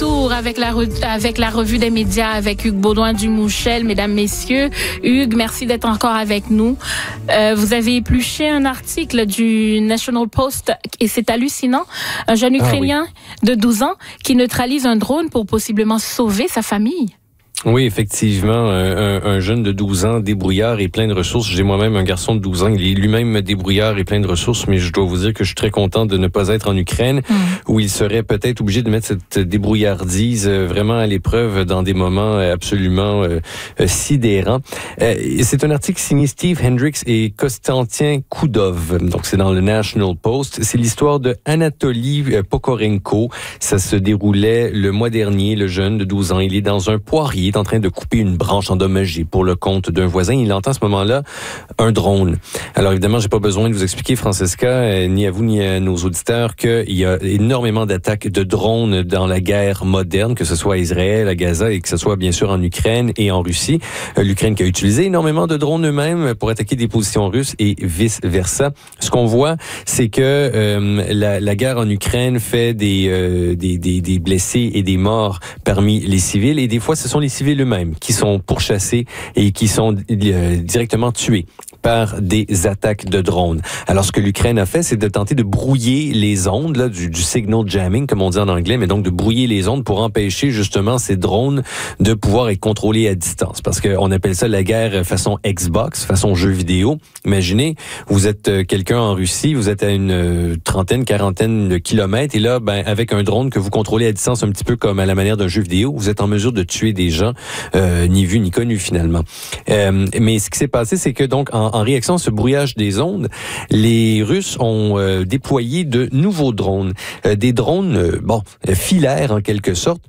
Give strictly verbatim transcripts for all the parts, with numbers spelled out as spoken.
Retour avec la, re- avec la revue des médias avec Hugues Baudouin-Dumouchel. Mesdames, messieurs, Hugues, merci d'être encore avec nous. Euh, vous avez épluché un article du National Post et c'est hallucinant. Un jeune Ukrainien ah, oui. de douze ans qui neutralise un drone pour possiblement sauver sa famille. Oui, effectivement, un, un jeune de douze ans, débrouillard et plein de ressources. J'ai moi-même un garçon de douze ans, il est lui-même débrouillard et plein de ressources, mais je dois vous dire que je suis très content de ne pas être en Ukraine, mmh. où il serait peut-être obligé de mettre cette débrouillardise vraiment à l'épreuve dans des moments absolument euh, sidérants. Euh, c'est un article signé Steve Hendricks et Konstantin Koudov, donc c'est dans le National Post. C'est l'histoire de Anatoly Pokorenko. Ça se déroulait le mois dernier, le jeune de douze ans, il est dans un poirier, est en train de couper une branche endommagée pour le compte d'un voisin. Il entend à ce moment-là un drone. Alors évidemment, j'ai pas besoin de vous expliquer, Francesca, euh, ni à vous ni à nos auditeurs, qu'il y a énormément d'attaques de drones dans la guerre moderne, que ce soit à Israël, à Gaza et que ce soit bien sûr en Ukraine et en Russie. Euh, L'Ukraine qui a utilisé énormément de drones eux-mêmes pour attaquer des positions russes et vice-versa. Ce qu'on voit, c'est que euh, la, la guerre en Ukraine fait des, euh, des, des, des blessés et des morts parmi les civils et des fois, ce sont les civils eux-mêmes qui sont pourchassés et qui sont euh, directement tués par des attaques de drones. Alors, ce que l'Ukraine a fait, c'est de tenter de brouiller les ondes, là, du, du signal jamming, comme on dit en anglais, mais donc de brouiller les ondes pour empêcher justement ces drones de pouvoir être contrôlés à distance. Parce qu'on appelle ça la guerre façon Xbox, façon jeu vidéo. Imaginez, vous êtes quelqu'un en Russie, vous êtes à une trentaine, quarantaine de kilomètres, et là, ben, avec un drone que vous contrôlez à distance un petit peu comme à la manière d'un jeu vidéo, vous êtes en mesure de tuer des gens, euh, ni vus ni connus finalement. Euh, mais ce qui s'est passé, c'est que donc, en En réaction à ce brouillage des ondes, les Russes ont euh, déployé de nouveaux drones. Euh, des drones, euh, bon, filaires en quelque sorte,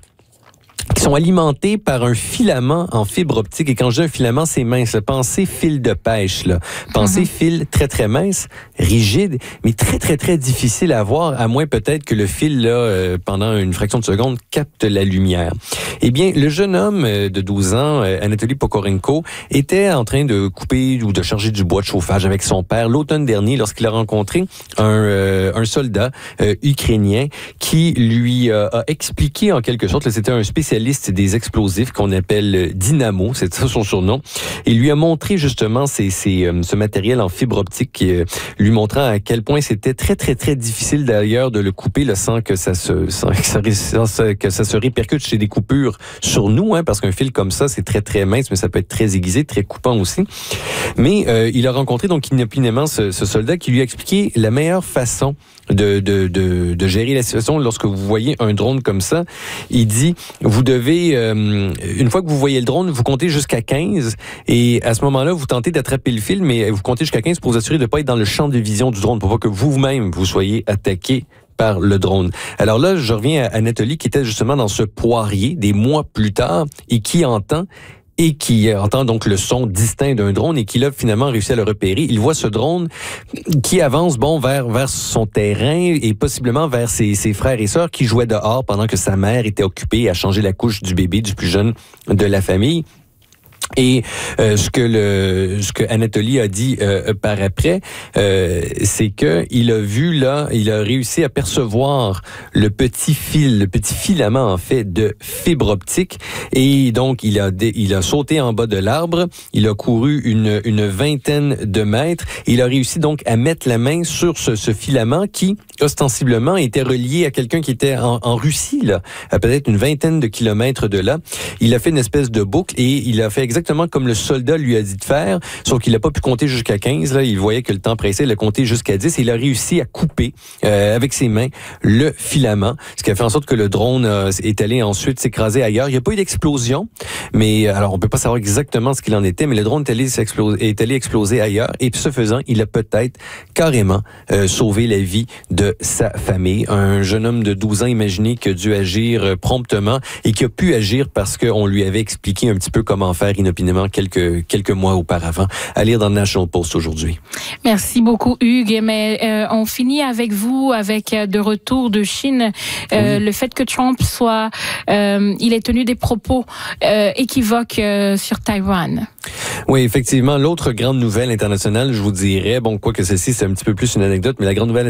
qui sont alimentés par un filament en fibre optique. Et quand je dis un filament, c'est mince. Pensez fil de pêche, là. Pensez mm-hmm. fil très, très mince, rigide, mais très, très, très difficile à voir, à moins peut-être que le fil, là, euh, pendant une fraction de seconde, capte la lumière. Eh bien, le jeune homme euh, de douze ans, euh, Anatoly Pokorenko, était en train de couper ou de charger du bois de chauffage avec son père l'automne dernier lorsqu'il a rencontré un, euh, un soldat euh, ukrainien qui lui euh, a expliqué en quelque sorte, là, c'était un spécialiste des explosifs qu'on appelle Dynamo, c'est ça son surnom. Il lui a montré justement ces, ces, euh, ce matériel en fibre optique, euh, lui montrant à quel point c'était très très très difficile d'ailleurs de le couper là, sans que ça se sans que ça, sans que ça se répercute chez des coupures sur nous, hein, parce qu'un fil comme ça c'est très très mince, mais ça peut être très aiguisé, très coupant aussi. Mais euh, il a rencontré donc inopinément ce, ce soldat qui lui a expliqué la meilleure façon de, de, de, de gérer la situation lorsque vous voyez un drone comme ça. Il dit, vous devez, euh, une fois que vous voyez le drone, vous comptez jusqu'à quinze et à ce moment-là, vous tentez d'attraper le fil, mais vous comptez jusqu'à quinze pour vous assurer de ne pas être dans le champ de vision du drone, pour pas que vous-même vous soyez attaqué par le drone. Alors là, je reviens à Anatoly qui était justement dans ce poirier des mois plus tard et qui entend et qui entend donc le son distinct d'un drone et qui là finalement réussi à le repérer. Il voit ce drone qui avance bon vers vers son terrain et possiblement vers ses, ses frères et sœurs qui jouaient dehors pendant que sa mère était occupée à changer la couche du bébé, du plus jeune de la famille. Et euh, ce que le ce que Anatoly a dit euh, par après, euh, c'est que il a vu là, il a réussi à percevoir le petit fil, le petit filament en fait de fibre optique, et donc il a il a sauté en bas de l'arbre, il a couru une une vingtaine de mètres, et il a réussi donc à mettre la main sur ce, ce filament qui ostensiblement était relié à quelqu'un qui était en, en Russie là, à peut-être une vingtaine de kilomètres de là. Il a fait une espèce de boucle et il a fait exactement Exactement comme le soldat lui a dit de faire, sauf qu'il n'a pas pu compter jusqu'à quinze. Là, il voyait que le temps pressait, il a compté jusqu'à dix et il a réussi à couper euh, avec ses mains le filament, ce qui a fait en sorte que le drone euh, est allé ensuite s'écraser ailleurs. Il n'y a pas eu d'explosion, mais alors on peut pas savoir exactement ce qu'il en était, mais le drone est allé, est allé exploser ailleurs et ce faisant, il a peut-être carrément euh, sauvé la vie de sa famille. Un jeune homme de douze ans, imaginez, qui a dû agir euh, promptement et qui a pu agir parce qu'on lui avait expliqué un petit peu comment faire inopinément quelques quelques mois auparavant. À lire dans le National Post aujourd'hui. Merci beaucoup, Hugues. Mais euh, on finit avec vous, avec euh, de retour de Chine, euh, oui. le fait que Trump soit, euh, il ait tenu des propos euh, équivoques euh, sur Taïwan. Oui, effectivement. L'autre grande nouvelle internationale, je vous dirais, bon, quoi que ceci, c'est un petit peu plus une anecdote, mais la grande nouvelle